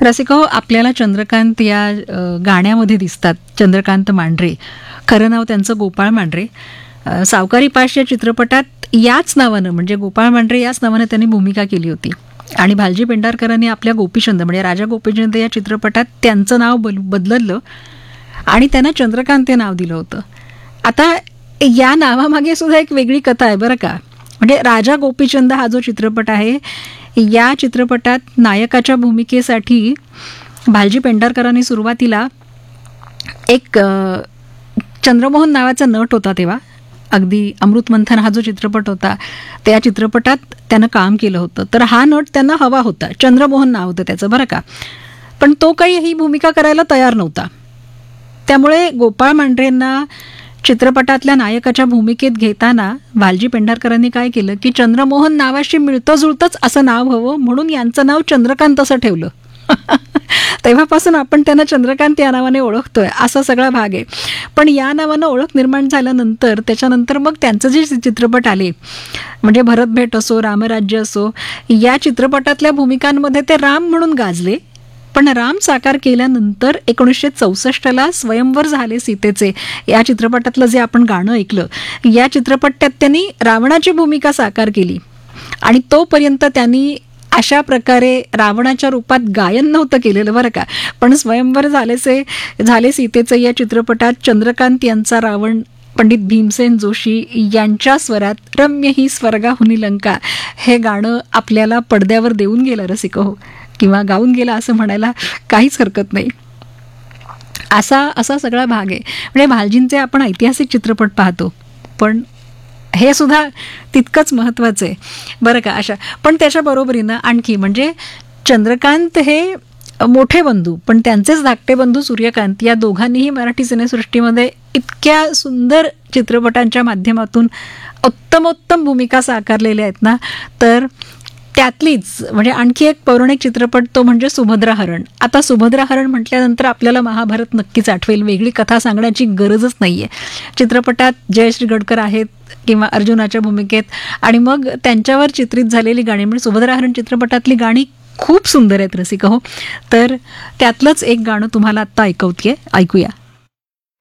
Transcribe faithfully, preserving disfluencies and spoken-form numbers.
रसिको, आपल्याला चंद्रकांत या अ, गाण्यामध्ये दिसतात. चंद्रकांत मांढरे, खरं नाव त्यांचं गोपाळ मांढरे. अ, सावकारी पाश या चित्रपटात याच नावानं म्हणजे गोपाळ मांढरे याच नावानं त्यांनी भूमिका केली होती. आणि भालजी पेंढारकरांनी आपल्या गोपीचंद म्हणजे राजा गोपीचंद या चित्रपटात त्यांचं नाव बल बदललं आणि त्यांना चंद्रकांत हे नाव दिलं होतं. आता या नावामागे सुद्धा एक वेगळी कथा आहे बरं का. म्हणजे राजा गोपीचंद हा जो चित्रपट आहे, या चित्रपटात नायकाच्या भूमिकेसाठी भालजी पेंढारकरांनी सुरुवातीला एक अ, चंद्रमोहन नावाचा नट होता तेव्हा, अगदी अमृतमंथन हा जो चित्रपट होता त्या चित्रपटात त्यानं काम केलं होतं. तर हा नट त्यांना हवा होता, चंद्रमोहन नाव होतं त्याचं बरं का. पण तो काही ही भूमिका करायला तयार नव्हता. त्यामुळे गोपाळ मांढरेंना चित्रपटातल्या नायकाच्या भूमिकेत घेताना भालजी पेंढारकरांनी काय केलं की चंद्रमोहन नावाशी मिळतं जुळतंच असं नाव हवं म्हणून यांचं नाव चंद्रकांत असं ठेवलं. तेव्हापासून आपण त्यांना चंद्रकांत या नावाने ओळखतोय, असा सगळा भाग आहे. पण या नावानं ओळख निर्माण झाल्यानंतर त्याच्यानंतर मग त्यांचं जे चित्रपट आले म्हणजे भरतभेट असो, रामराज्य असो, या चित्रपटातल्या भूमिकांमध्ये ते राम म्हणून गाजले. पण राम साकार केल्यानंतर एकोणीसशे चौसष्टला स्वयंवर झाले सीतेचे या चित्रपटातलं जे आपण गाणं ऐकलं, या चित्रपटात त्यांनी रावणाची भूमिका साकार केली. आणि तोपर्यंत त्यांनी अशा प्रकारे रावणाच्या रूपात गायन नव्हतं केलेलं बरं का. पण स्वयंवर झालेचे झाले सीतेचे या चित्रपटात चंद्रकांत यांचा रावण पंडित भीमसेन जोशी यांच्या स्वरात रम्य ही स्वर्गाहुनी लंका हे गाणं आपल्याला पडद्यावर देऊन गेलं रसिको, किंवा गाऊन गेला असं म्हणायला काहीच हरकत नाही. असा असा सगळा भाग आहे. म्हणजे भालजींचे आपण ऐतिहासिक चित्रपट पाहतो, पण हे सुद्धा तितकंच महत्त्वाचं आहे बरं का. अशा पण त्याच्या बरोबरीनं आणखी म्हणजे चंद्रकांत हे मोठे बंधू, पण त्यांचेच धाकटे बंधू सूर्यकांत या दोघांनीही मराठी सिनेसृष्टीमध्ये इतक्या सुंदर चित्रपटांच्या माध्यमातून उत्तमोत्तम भूमिका साकारलेल्या आहेत ना. तर त्यातलीच म्हणजे आणखी एक पौराणिक चित्रपट तो म्हणजे सुभद्रा हरण. आता सुभद्रा हरण म्हटल्यानंतर आपल्याला महाभारत नक्कीच आठवेल, वेगळी कथा सांगण्याची गरजच नाही आहे. चित्रपटात जयश्री गडकर आहेत किंवा अर्जुनाच्या भूमिकेत, आणि मग त्यांच्यावर चित्रित झालेली गाणी म्हणजे सुभद्रा हरण चित्रपटातली गाणी खूप सुंदर आहेत रसिका हो. तर त्यातलंच एक गाणं तुम्हाला आत्ता ऐकवतेय, ऐकूया.